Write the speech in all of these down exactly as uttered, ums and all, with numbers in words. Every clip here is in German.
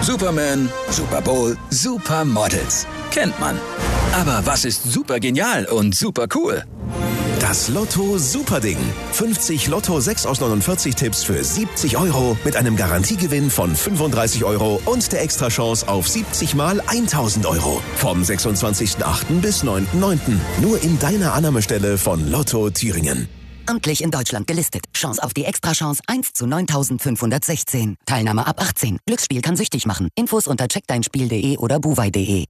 Superman, Super Bowl, Supermodels. Kennt man. Aber was ist super genial und super cool? Das Lotto Superding. fünfzig Lotto sechs aus neunundvierzig Tipps für siebzig Euro mit einem Garantiegewinn von fünfunddreißig Euro und der Extrachance auf siebzig mal tausend Euro. Vom sechsundzwanzigsten achten bis neunten neunten Nur in deiner Annahmestelle von Lotto Thüringen. Amtlich in Deutschland gelistet. Chance auf die Extrachance eins zu neuntausendfünfhundertsechzehn. Teilnahme ab achtzehn. Glücksspiel kann süchtig machen. Infos unter check dein spiel punkt de oder buwei punkt de.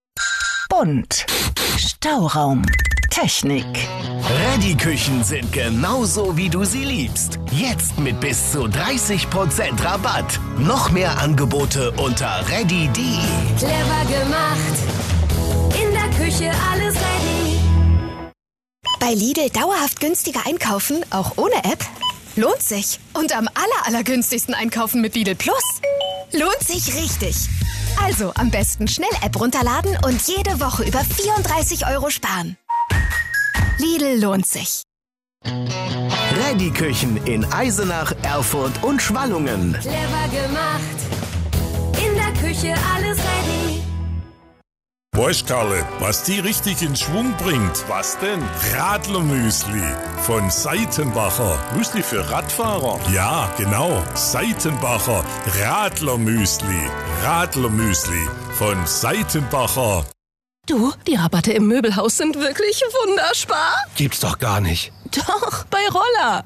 Bunt. Stauraum. Technik. Reddy-Küchen sind genauso, wie du sie liebst. Jetzt mit bis zu dreißig Prozent Rabatt. Noch mehr Angebote unter reddy punkt de. Clever gemacht. In der Küche alles ready. Bei Lidl dauerhaft günstiger einkaufen, auch ohne App? Lohnt sich. Und am aller, allergünstigsten einkaufen mit Lidl Plus? Lohnt sich richtig. Also am besten schnell App runterladen und jede Woche über vierunddreißig Euro sparen. Lidl lohnt sich. Reddy-Küchen in Eisenach, Erfurt und Schwallungen. Clever gemacht. In der Küche alles ready. Weißt, Karle, was die richtig in Schwung bringt? Was denn? Radlermüsli von Seitenbacher. Müsli für Radfahrer? Ja, genau. Seitenbacher Radlermüsli. Radlermüsli von Seitenbacher. Du, die Rabatte im Möbelhaus sind wirklich wunderspar. Gibt's doch gar nicht. Doch, bei Roller.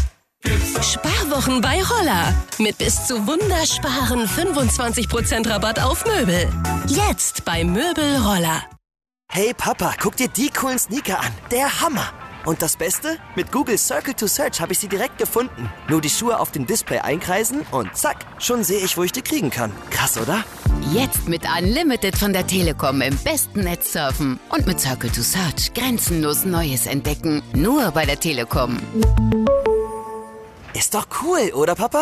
Sparwochen bei Roller. Mit bis zu wundersparen fünfundzwanzig Prozent Rabatt auf Möbel. Jetzt bei Möbel Roller. Hey Papa, guck dir die coolen Sneaker an. Der Hammer. Und das Beste? Mit Google Circle to Search habe ich sie direkt gefunden. Nur die Schuhe auf dem Display einkreisen und zack, schon sehe ich, wo ich die kriegen kann. Krass, oder? Jetzt mit Unlimited von der Telekom im besten Netz surfen. Und mit Circle to Search grenzenlos Neues entdecken. Nur bei der Telekom. Ist doch cool, oder Papa?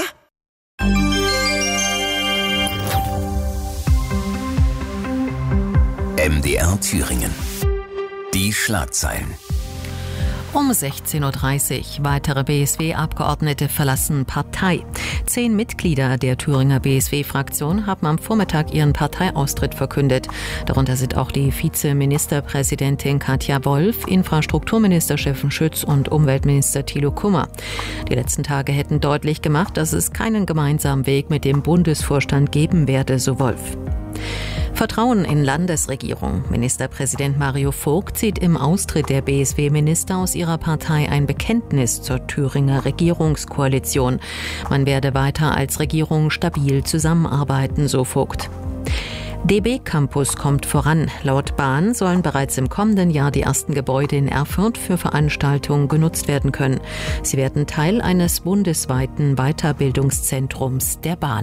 M D R Thüringen. Die Schlagzeilen. Um sechzehn Uhr dreißig. Weitere B S W-Abgeordnete verlassen Partei. Zehn Mitglieder der Thüringer B S W-Fraktion haben am Vormittag ihren Parteiaustritt verkündet. Darunter sind auch die Vizeministerpräsidentin Katja Wolf, Infrastrukturminister Steffen Schütz und Umweltminister Thilo Kummer. Die letzten Tage hätten deutlich gemacht, dass es keinen gemeinsamen Weg mit dem Bundesvorstand geben werde, so Wolf. Vertrauen in Landesregierung. Ministerpräsident Mario Vogt zieht im Austritt der B S W-Minister aus ihrer Partei ein Bekenntnis zur Thüringer Regierungskoalition. Man werde weiter als Regierung stabil zusammenarbeiten, so Vogt. D B Campus kommt voran. Laut Bahn sollen bereits im kommenden Jahr die ersten Gebäude in Erfurt für Veranstaltungen genutzt werden können. Sie werden Teil eines bundesweiten Weiterbildungszentrums der Bahn.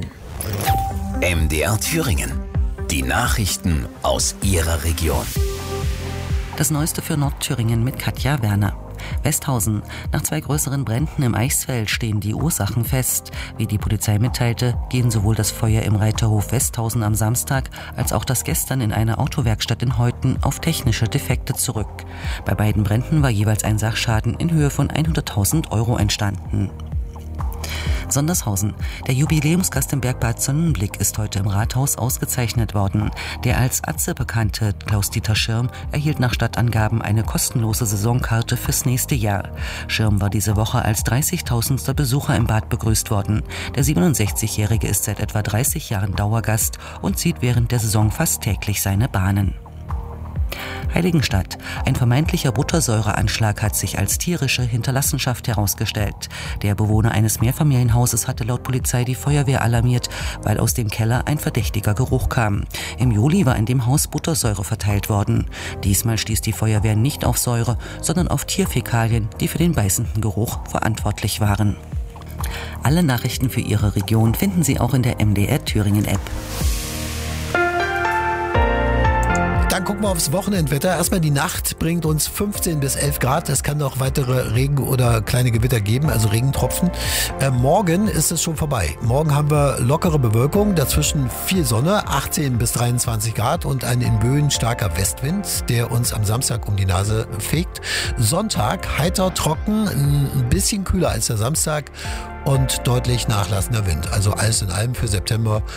M D R Thüringen. Die Nachrichten aus Ihrer Region. Das Neueste für Nordthüringen mit Katja Werner. Westhausen. Nach zwei größeren Bränden im Eichsfeld stehen die Ursachen fest. Wie die Polizei mitteilte, gehen sowohl das Feuer im Reiterhof Westhausen am Samstag als auch das gestern in einer Autowerkstatt in Heuten auf technische Defekte zurück. Bei beiden Bränden war jeweils ein Sachschaden in Höhe von hunderttausend Euro entstanden. Sondershausen. Der Jubiläumsgast im Bergbad Sonnenblick ist heute im Rathaus ausgezeichnet worden. Der als Atze bekannte Klaus-Dieter Schirm erhielt nach Stadtangaben eine kostenlose Saisonkarte fürs nächste Jahr. Schirm war diese Woche als dreißigtausendster Besucher im Bad begrüßt worden. Der siebenundsechzigjährige ist seit etwa dreißig Jahren Dauergast und zieht während der Saison fast täglich seine Bahnen. Heiligenstadt. Ein vermeintlicher Buttersäureanschlag hat sich als tierische Hinterlassenschaft herausgestellt. Der Bewohner eines Mehrfamilienhauses hatte laut Polizei die Feuerwehr alarmiert, weil aus dem Keller ein verdächtiger Geruch kam. Im Juli war in dem Haus Buttersäure verteilt worden. Diesmal stieß die Feuerwehr nicht auf Säure, sondern auf Tierfäkalien, die für den beißenden Geruch verantwortlich waren. Alle Nachrichten für Ihre Region finden Sie auch in der M D R Thüringen App. Dann gucken wir aufs Wochenendwetter. Erstmal die Nacht bringt uns fünfzehn bis elf Grad. Es kann noch weitere Regen- oder kleine Gewitter geben, also Regentropfen. Äh, morgen ist es schon vorbei. Morgen haben wir lockere Bewölkung, dazwischen viel Sonne, achtzehn bis dreiundzwanzig Grad und ein in Böen starker Westwind, der uns am Samstag um die Nase fegt. Sonntag heiter, trocken, ein bisschen kühler als der Samstag und deutlich nachlassender Wind. Also alles in allem für September